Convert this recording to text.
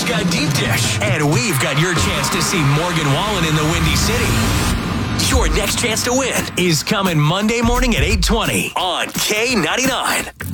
Josh got deep dish, and we've got your chance to see Morgan Wallen in the Windy City. Your next chance to win is coming Monday morning at 8:20 on K99.